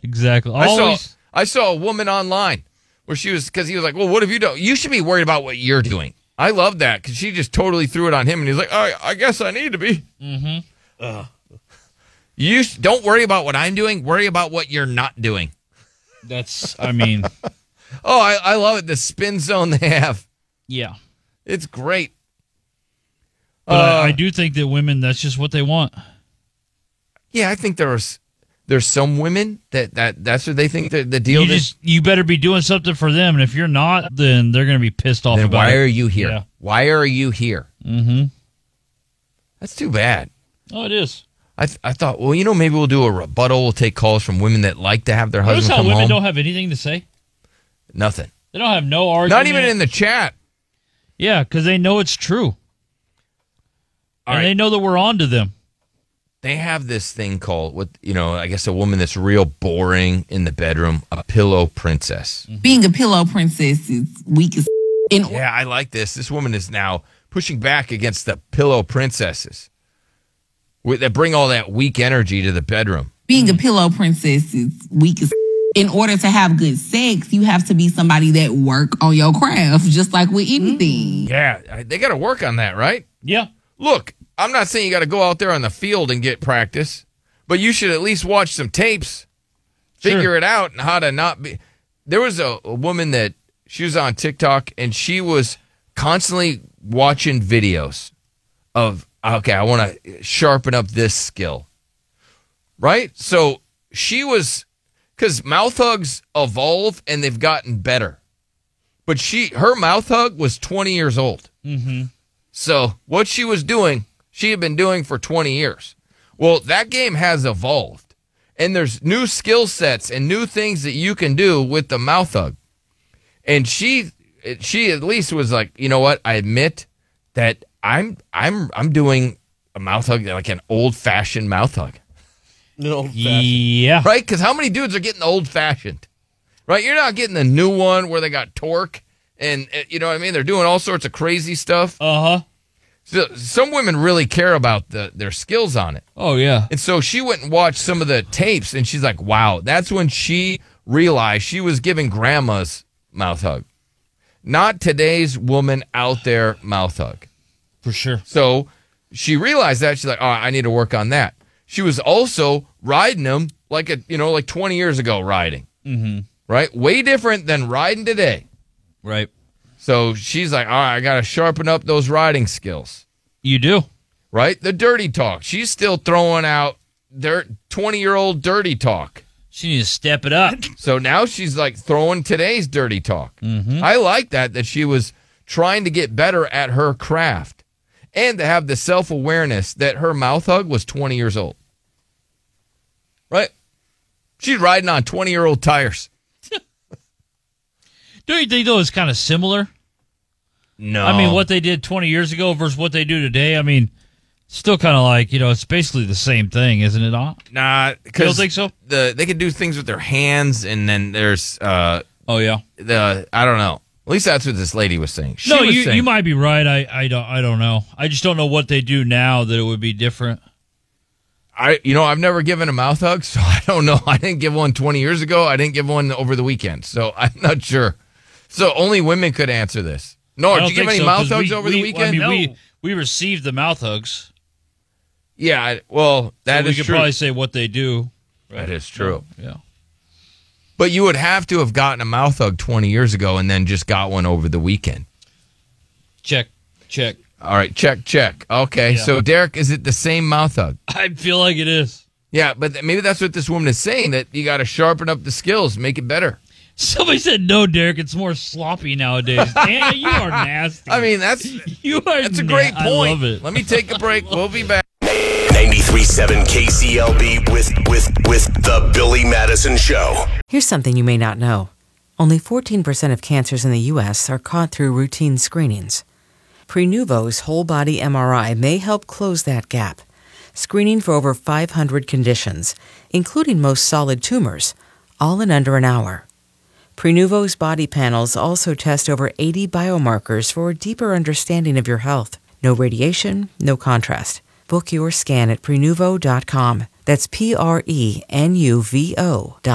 Exactly. I saw a woman online where because he was like, well, what have you done? You should be worried about what you're doing. I love that because she just totally threw it on him, and he's like, I guess I need to be. Mm-hmm. You don't worry about what I'm doing. Worry about what you're not doing. Oh, I love it. The spin zone they have. Yeah. It's great. But I do think that women, that's just what they want. Yeah, I think there's some women that's what they think the deal is. You better be doing something for them, and if you're not, then they're going to be pissed off then about why it. are you here? Yeah. Why are you here? Mm-hmm. That's too bad. Oh, it is. I thought, well, maybe we'll do a rebuttal. We'll take calls from women that like to have their husband Notice come how women home. don't have anything to say? Nothing. They don't have no argument. Not even in the chat. Yeah, because they know it's true. And they know that we're on to them. They have this thing called, I guess a woman that's real boring in the bedroom, a pillow princess. Being a pillow princess is weak as Yeah, I like this. This woman is now pushing back against the pillow princesses that bring all that weak energy to the bedroom. Being a pillow princess is weak as in order to have good sex, you have to be somebody that work on your craft, just like with anything. Yeah, they got to work on that, right? Yeah. Look, I'm not saying you got to go out there on the field and get practice, but you should at least watch some tapes, figure it out, and how to not be. There was a woman that she was on TikTok, and she was constantly watching videos of, okay, I want to sharpen up this skill, right? So she was, because mouth hugs evolve and they've gotten better, but her mouth hug was 20 years old. Mm-hmm. So what she was doing, she had been doing for 20 years. Well, that game has evolved, and there's new skill sets and new things that you can do with the mouth hug. And she at least was like, you know what? I admit that I'm doing a mouth hug, like an old-fashioned mouth hug. Yeah. Right? Because how many dudes are getting old-fashioned? Right? You're not getting the new one where they got torque and, you know what I mean? They're doing all sorts of crazy stuff. Uh-huh. So some women really care about their skills on it. Oh, yeah. And so she went and watched some of the tapes, and she's like, wow. That's when she realized she was giving grandma's mouth hug. Not today's woman out there mouth hug. For sure. So she realized that. She's like, oh, I need to work on that. She was also riding them like 20 years ago riding. Mm-hmm. Right? Way different than riding today. Right. So she's like, all right, I got to sharpen up those riding skills. You do. Right? The dirty talk. She's still throwing out 20-year-old dirty talk. She needs to step it up. So now she's like throwing today's dirty talk. Mm-hmm. I like that she was trying to get better at her craft and to have the self-awareness that her mouth hug was 20 years old. Right? She's riding on 20-year-old tires. Don't you think, though, it's kind of similar? No. I mean, what they did 20 years ago versus what they do today, I mean, still kind of like, it's basically the same thing, isn't it not? Nah. You don't think so? They can do things with their hands, and then there's... oh, yeah? I don't know. At least that's what this lady was saying. You might be right. I don't know. I just don't know what they do now that it would be different. I've never given a mouth hug, so I don't know. I didn't give one 20 years ago. I didn't give one over the weekend, so I'm not sure. So only women could answer this. No, did you give any mouth hugs over the weekend? I mean, we received the mouth hugs. Yeah, well, that is true. We could probably say what they do. Right? That is true. Yeah. But you would have to have gotten a mouth hug 20 years ago and then just got one over the weekend. Check. All right, check. Okay, yeah. So Derek, is it the same mouth hug? I feel like it is. Yeah, but maybe that's what this woman is saying, that you got to sharpen up the skills, make it better. Somebody said, no, Derek, it's more sloppy nowadays. Anna, you are nasty. I mean, that's a great point. I love it. Let me take a break. We'll be back. 93.7 KCLB with the Billy Madison Show. Here's something you may not know. Only 14% of cancers in the U.S. are caught through routine screenings. Prenuvo's whole-body MRI may help close that gap, screening for over 500 conditions, including most solid tumors, all in under an hour. Prenuvo's body panels also test over 80 biomarkers for a deeper understanding of your health. No radiation, no contrast. Book your scan at Prenuvo.com. That's Prenuvo.com.